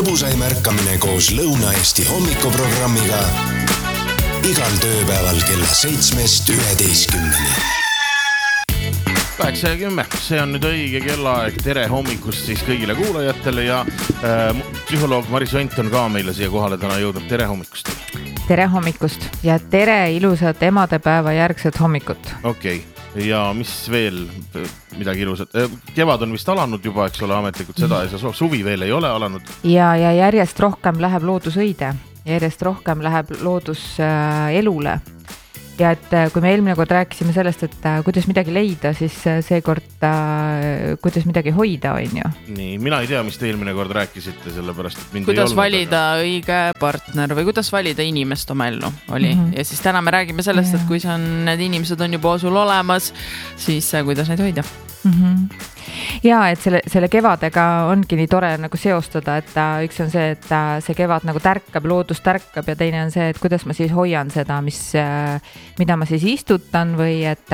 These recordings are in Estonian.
Lõbusai märkamine koos Lõuna-Eesti hommikuprogrammiga igal tööpäeval kella 7-11. 8:10, see on nüüd õige kellaaeg. Tere hommikust siis kõigile kuulajatele ja psühholoog Maris Vent on ka meile siia kohale täna jõudnud. Tere hommikust. Tere hommikust ja tere ilusat emadepäeva järgset hommikut. Okei. Ja mis veel midagi ilusat? Kevad on vist alanud juba, eks ole, ametlikult seda ja suvi veel ei ole alanud. Ja järjest rohkem läheb loodusõide, järjest rohkem läheb loodus elule. Ja et kui me eelmine kord rääkisime sellest, et kuidas midagi leida, siis seekord kuidas midagi hoida on ju. Nii, mina ei tea, mis te eelmine kord rääkisite, sellepärast, et mind kuidas ei olnud. Valida õige partner või kuidas valida inimest oma ellu oli. Ja siis täna me räägime sellest, et kui need inimesed on juba sul olemas, siis kuidas neid hoida. Ja et selle kevadega ongi nii tore nagu seostada, et üks on see, et see kevad nagu tärkab, loodus tärkab ja teine on see, et kuidas ma siis hoian seda, mida ma siis istutan või et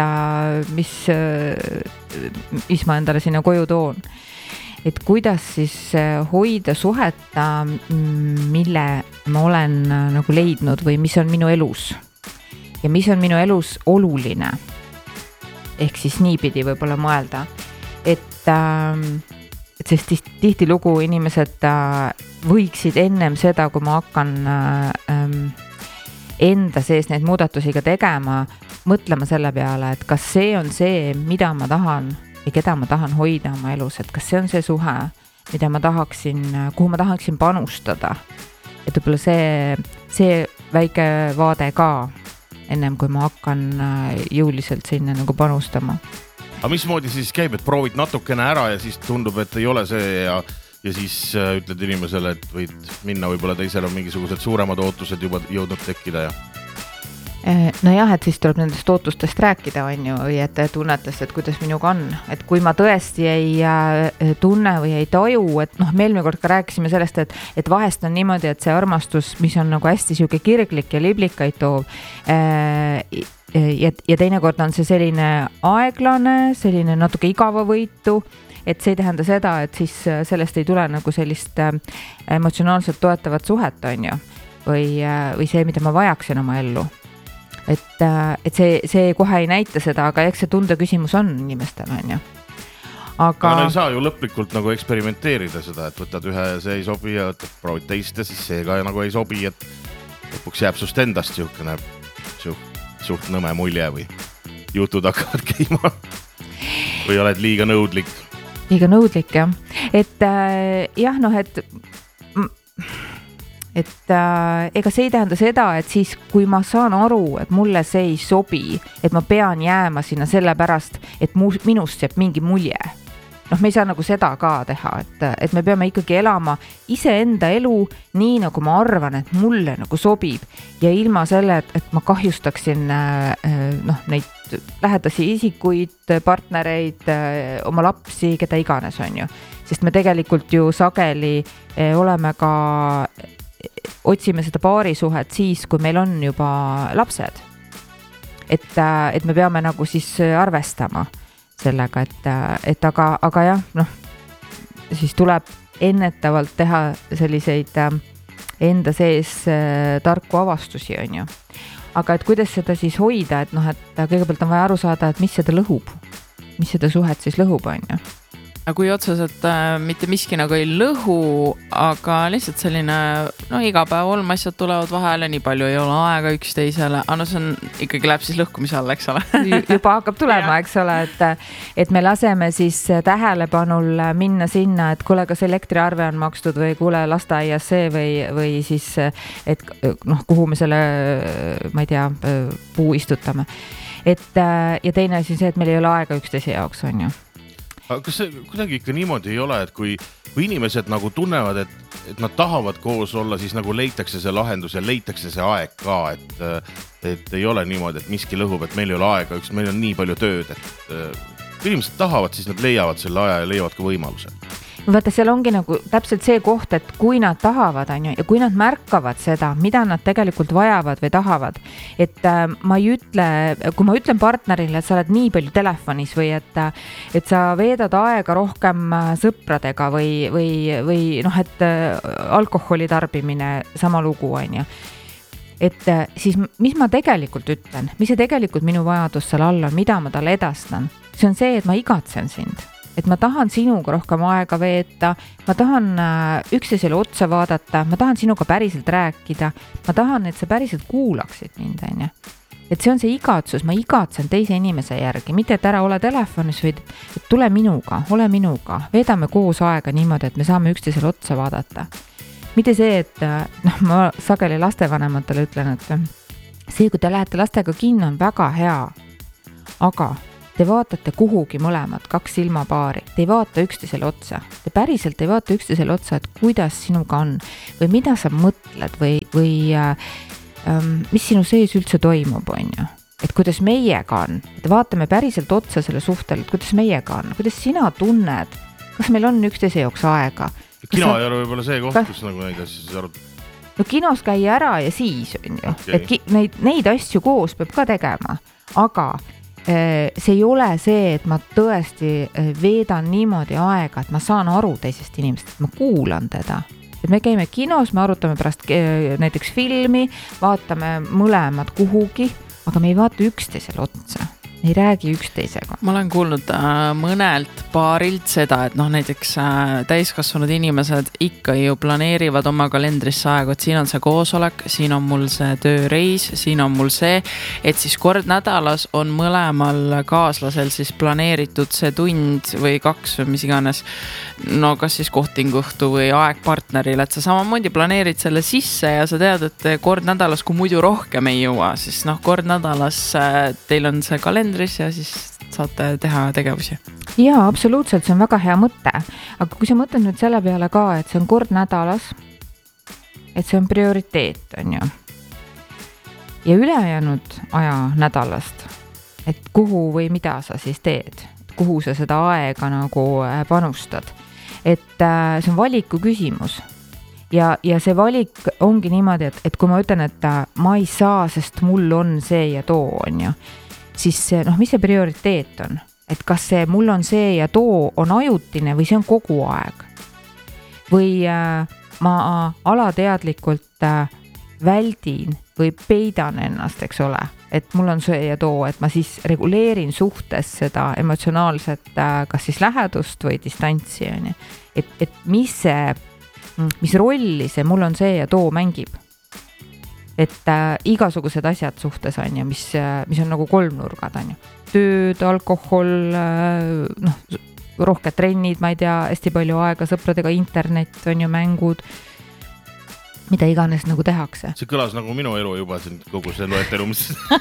mis ma endale sinna koju toon. Et kuidas siis hoida suhet, mille ma olen nagu leidnud või mis on minu elus ja mis on minu elus oluline. Ehk siis niipidi võib-olla mõelda, et sest tihti lugu inimesed võiksid ennem seda, kui ma hakkan enda sees neid muudatusi ka tegema, mõtlema selle peale, et kas see on see, mida ma tahan ja keda ma tahan hoida oma elus, et kas see on see suhe, mida ma tahaksin, kuhu ma tahaksin panustada. Et võib-olla see väike vaade ka ennem kui ma hakkan jõuliselt sinna nagu panustama. Aga mismoodi siis käib, et proovid natukene ära ja siis tundub, et ei ole see ja siis ütled inimesele, et võid minna, võib-olla teisel on mingisugused suuremad ootused juba jõudnud tekkida ja... No jah, et siis tuleb nendest ootustest rääkida, on ju, või et tunnetest, et kuidas minuga on. Et kui ma tõesti ei tunne või ei taju, et me eelmine kord ka rääkisime sellest, et vahest on niimoodi, et see armastus, mis on nagu hästi siuke kirglik ja liblikaid toov, ja teinekord on see selline aeglane, selline natuke igavavõitu, et see ei tähenda seda, et siis sellest ei tule nagu sellist emotsionaalselt toetavat suhet, on ju, või see, mida ma vajaksin oma ellu. Et see kohe ei näita seda, aga eks see tunde küsimus on inimestel, on ju. Aga ei saa ju lõplikult nagu eksperimenteerida seda, et võtad ühe, see ei sobi ja proovid teist ja siis see ka nagu ei sobi, et lõpuks jääb sust endast siukene suht nõme mulje või jutud hakkavad käima või oled liiga nõudlik. Liiga nõudlik, jah. Et jah, et ega see ei tähenda seda, et siis kui ma saan aru, et mulle see ei sobi, et ma pean jääma sinna selle pärast, et minust jääb mingi mulje. Me ei saa nagu seda ka teha, et me peame ikkagi elama iseenda elu nii, nagu ma arvan, et mulle nagu sobib ja ilma selle, et ma kahjustaksin neid lähedasi isikuid, partnereid, oma lapsi, keda iganes on ju. Sest me tegelikult ju sageli oleme ka otsime seda paarisuhet siis, kui meil on juba lapsed. Et me peame nagu siis arvestama sellega, et aga jah, siis tuleb ennetavalt teha selliseid enda sees tarku avastusi, on ju. Aga et kuidas seda siis hoida, et kõigepealt on vaja aru saada, et mis seda lõhub, mis seda suhet siis lõhub, on ju. Kui otseselt mitte miski nagu ei lõhu, aga lihtsalt selline, iga päev olmasjad tulevad vahele, nii palju ei ole aega üksteisele, aga see on ikkagi läheb siis lõhkumise all, eks ole. Juba hakkab tulema, eks ole, et me laseme siis tähelepanul minna sinna, et kuule, kas elektriarve on makstud või kuule lasteaias see või siis, et kuhu me selle, ma ei tea, puu istutame. Ja teine asi see, et meil ei ole aega üksteise jaoks, on ju. Aga kas see kuidagi ikka niimoodi ei ole, et kui inimesed nagu tunnevad, et nad tahavad koos olla, siis nagu leitakse see lahendus ja leitakse see aeg ka, et ei ole niimoodi, et miski lõhub, et meil ei ole aega, meil on nii palju tööd, et kui inimesed tahavad, siis nad leiavad selle aja ja leiavad ka võimaluse. vaata, seal ongi nagu täpselt see koht, et kui nad tahavad, on ju, ja kui nad märkavad seda, mida nad tegelikult vajavad või tahavad, et ma ei ütle, kui ma ütlen partnerile, et sa oled nii palju telefonis või et sa veedad aega rohkem sõpradega või noh, et alkoholi tarbimine sama lugu, on ju. Et siis mis ma tegelikult ütlen, mis see tegelikult minu vajadus seal all on, mida ma talle edastan, see on see, et ma igatsen sind. Et ma tahan sinuga rohkem aega veeta, ma tahan üksteisele otsa vaadata, ma tahan sinuga päriselt rääkida, ma tahan, et sa päriselt kuulaksid mind, on ju. Et see on see igatsus, ma igatsen teise inimese järgi, mitte et ära ole telefonis või et tule minuga, ole minuga, veedame koos aega niimoodi, et me saame üksteisele otsa vaadata. Mitte see, et noh, ma sageli lastevanematele ütlen, et see, kui te lähete lastega kinno, on väga hea, aga te vaatate kuhugi mõlemad, 2 silmapaari, te ei vaata üksteisele otsa. Te päriselt ei vaata üksteisele otsa, et kuidas sinuga on või mida sa mõtled või mis sinu sees üldse toimub, on ju. Et kuidas meiega on. Te vaatame päriselt otsa selle suhtel, et kuidas meiega on, kuidas sina tunned, kas meil on üksteise jooks aega. Kino ei ole võib-olla see koht, kus nagu neid asju siis arutada. No kinos käi ära ja siis, on ju. Okay. Et neid asju koos peab ka tegema, aga see ei ole see, et ma tõesti veedan niimoodi aega, et ma saan aru teisest inimesest, et ma kuulan teda. Et me käime kinos, me arutame pärast näiteks filmi, vaatame mõlemad kuhugi, aga me ei vaata üksteisele otsa. Me ei räägi üksteisega. Ma olen kuulnud mõnelt paarilt seda, et noh, näiteks täiskasvanud inimesed ikka ju planeerivad oma kalendrisse aega, et siin on see koosolek, siin on mul see tööreis, siin on mul see, et siis kord nädalas on mõlemal kaaslasel siis planeeritud see tund või 2 või mis iganes, no kas siis kohtinguhtu või aeg partneril, et sa samamoodi planeerid selle sisse ja sa tead, et kord nädalas, kui muidu rohkem ei jõua, siis noh, kord nädalas teil on see kalendris ja siis saate teha tegevusi. Jaa, absoluutselt, see on väga hea mõte. Aga kui sa mõtled nüüd selle peale ka, et see on kord nädalas, et see on prioriteet, on ju. Ja ülejäänud aja nädalast, et kuhu või mida sa siis teed, kuhu sa seda aega nagu panustad. Et see on valiku küsimus. Ja see valik ongi niimoodi, et kui ma ütlen, et ma ei saa, sest mul on see ja too, on ju, siis noh, mis see prioriteet on? Et kas see mul on see ja too on ajutine või see on kogu aeg? Või ma alateadlikult väldin või peidan ennast, eks ole, et mul on see ja too, et ma siis reguleerin suhtes seda emotsionaalset kas siis lähedust või distantsi, on ju. Et mis rolli see mul on see ja too mängib? Et igasugused asjad suhtes on ju, mis on nagu kolmnurgad on ju. Tööd, alkohol, noh, rohked trennid, ma ei tea, hästi palju aega sõpradega, internet on ju, mängud, mida iganes nagu tehakse. See kõlas nagu minu elu juba siin kogu see loetelumis.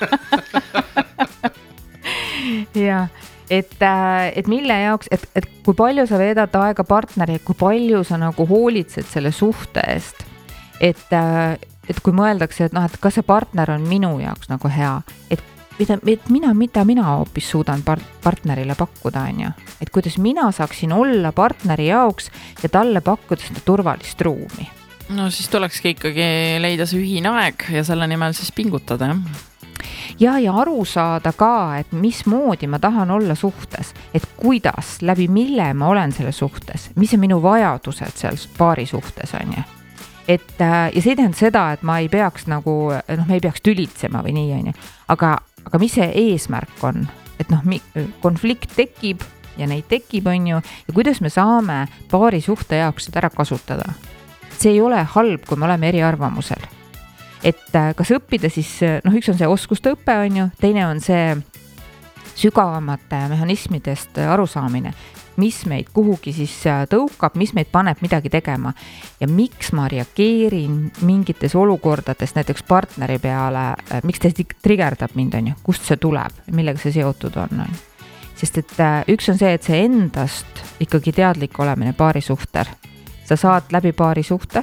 Ja, et mille jaoks, et kui palju sa veedad aega partneri, kui palju sa nagu hoolitsed selle suhte eest, et kui mõeldakse, et noh, et kas see partner on minu jaoks nagu hea, et mida mina hoopis suudan partnerile pakkuda, on ju. Et kuidas mina saaksin olla partneri jaoks ja talle pakkuda seda turvalist ruumi. No siis tulekski ikkagi leida see ühine aeg ja selle nimel siis pingutada, jah? Ja aru saada ka, et mismoodi ma tahan olla suhtes, et kuidas, läbi mille ma olen selle suhtes, mis on minu vajadused seal paari suhtes, on ju. Ja see ei tähenda seda, et ma ei peaks nagu, noh, me ei peaks tülitsema või nii, on ju. Aga mis see eesmärk on? Et noh, konflikt tekib ja neid tekib, on ju, ja kuidas me saame paari suhte jaoks seda ära kasutada. See ei ole halb, kui me oleme eriarvamusel. Et kas õppida siis, noh, üks on see oskuste õppe, on ju, teine on see sügavamate mehhanismidest arusaamine, mis meid kuhugi siis tõukab, mis meid paneb midagi tegema ja miks ma reageerin mingites olukordades näiteks partneri peale, miks ta trigerdab mind, on ju, kust see tuleb, millega see seotud on. Sest et üks on see, et see endast ikkagi teadlik olemine paari suhter. Sa saad läbi paari suhte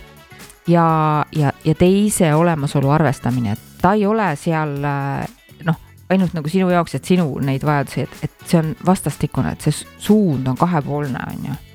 ja teise olemasolu arvestamine, et ta ei ole seal ainult nagu sinu jaoks, et sinu neid vajadusi, et see on vastastikune, et see suund on kahepoolne, on ju.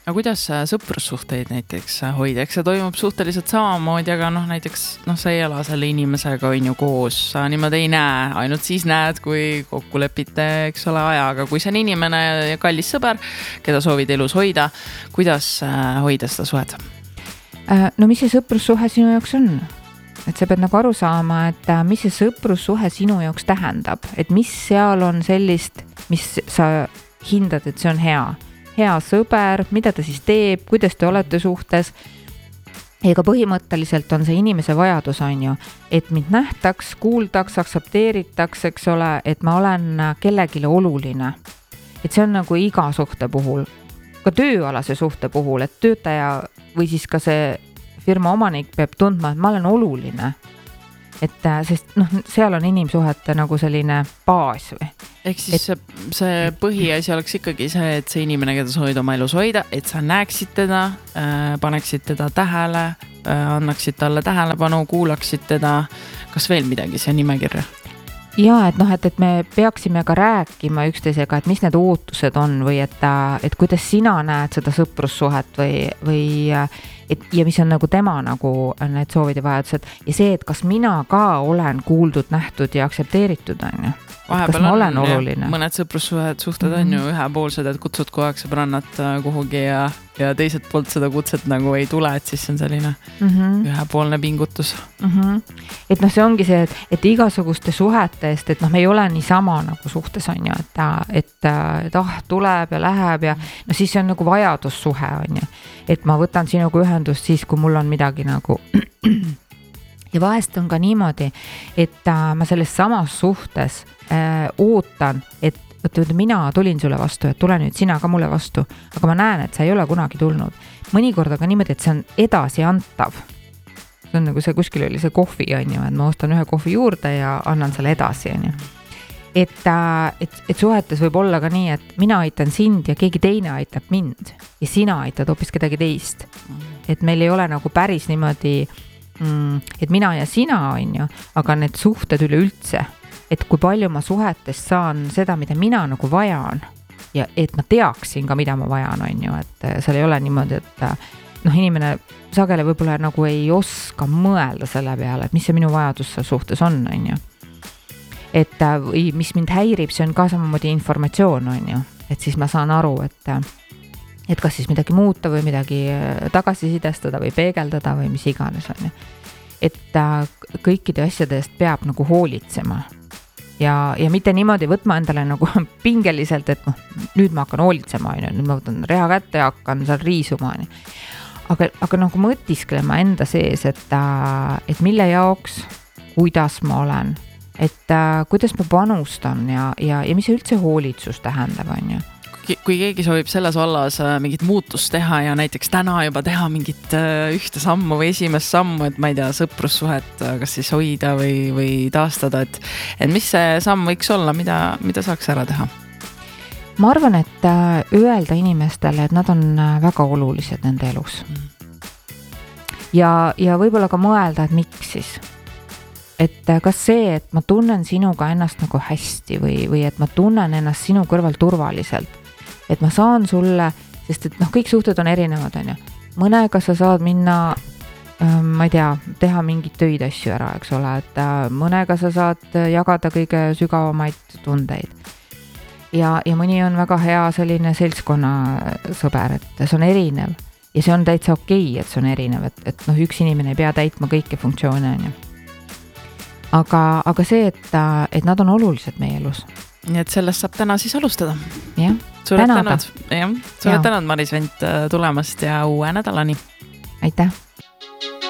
aga kuidas sõprussuhteid näiteks hoida, eks see toimub suhteliselt samamoodi, aga näiteks sa ei ela selle inimesega on ju koos, sa niimoodi ei näe, ainult siis näed, kui kokku lepite, eks ole, ajaga, kui see on inimene ja kallis sõber, keda soovid elus hoida, kuidas hoida seda suhet? No mis see sõprussuhe sinu jaoks on? Et sa pead nagu aru saama, et mis see sõprussuhe sinu jaoks tähendab, et mis seal on sellist, mis sa hindad, et see on hea sõber, mida ta siis teeb, kuidas te olete suhtes. Ega põhimõtteliselt on see inimese vajadus on ju, et mind nähtaks, kuuldaks, aktsepteeritaks, eks ole, et ma olen kellegile oluline. Et see on nagu iga suhte puhul, ka tööalase suhte puhul, et töötaja või siis ka see firma omanik peab tundma, et ma olen oluline. Et sest seal on inimsuhete nagu selline baas või. Ehk siis see põhiasi oleks ikkagi see, et see inimene, keda soovid oma elus hoida, et sa näeksid teda, paneksid teda tähele, annaksid talle tähelepanu, kuulaksid teda, kas veel midagi see nimekirja? Ja, et me peaksime ka rääkima üksteisega, et mis need ootused on või et kuidas sina näed seda sõprussuhet või ja mis on nagu tema nagu need soovid ja vajadused ja see, et kas mina ka olen kuuldud, nähtud ja aktsepteeritud on ju. Kas ma olen oluline? Mõned sõprussuhted on ju ühepoolsed, et kutsud kogu aeg sõbrannat kuhugi ja teiselt poolt seda kutset nagu ei tule, et siis on selline ühepoolne pingutus. Et see ongi see, et igasuguste suhete eest, et me ei ole niisama nagu suhtes on ju, et tuleb ja läheb ja siis on nagu vajadussuhe on ju, et ma võtan sinuga ühendust siis, kui mul on midagi nagu ja vahest on ka niimoodi, et ma selles samas suhtes ootan, et mina tulin sulle vastu, et tule nüüd sina ka mulle vastu, aga ma näen, et sa ei ole kunagi tulnud. Mõnikord aga niimoodi, et see on edasi antav. See on nagu see kuskil oli see kohvi on ju, et ma ostan ühe kohvi juurde ja annan selle edasi on ju. Et suhetes võib olla ka nii, et mina aitan sind ja keegi teine aitab mind ja sina aitad hoopis kedagi teist. Et meil ei ole nagu päris niimoodi et mina ja sina on ju, aga need suhted üleüldse, et kui palju ma suhetest saan seda, mida mina nagu vajan ja et ma teaksin ka, mida ma vajan on ju, et seal ei ole niimoodi, et inimene sageli võib-olla nagu ei oska mõelda selle peale, et mis see minu vajadus suhtes on ju. Et või mis mind häirib, see on ka samamoodi informatsioon on ju, et siis ma saan aru, et kas siis midagi muuta või midagi tagasisidestada või peegeldada või mis iganes on ju. Et kõikide asjade eest peab nagu hoolitsema ja mitte niimoodi võtma endale nagu pingeliselt, et nüüd ma hakkan hoolitsema on ju, nüüd ma võtan reha kätte ja hakkan seal riisuma on ju. Aga nagu mõtisklema enda sees, et mille jaoks, kuidas ma olen, et kuidas ma panustan ja mis see üldse hoolitsus tähendab on ju. Kui keegi soovib selles vallas mingit muutust teha ja näiteks täna juba teha mingit ühte sammu või esimest sammu, et ma ei tea, sõprussuhet kas siis hoida või taastada, et mis see samm võiks olla, mida saaks ära teha? Ma arvan, et öelda inimestele, et nad on väga olulised nende elus. Ja võib-olla ka mõelda, et miks siis. Et kas see, et ma tunnen sinuga ennast nagu hästi või et ma tunnen ennast sinu kõrval turvaliselt, et ma saan sulle, sest et kõik suhted on erinevad on ju. Mõnega sa saad minna, ma ei tea, teha mingit töid asju ära, eks ole, et mõnega sa saad jagada kõige sügavamaid tundeid. Ja mõni on väga hea selline seltskonna sõber, et see on erinev ja see on täitsa okei, et see on erinev, et üks inimene ei pea täitma kõiki funktsioone on ju. Aga see, et nad on olulised meie elus. Nii et sellest saab täna siis alustada. Jah, tänada. Sulle tänud, Maris Vent, tulemast ja uue nädalani. Aitäh!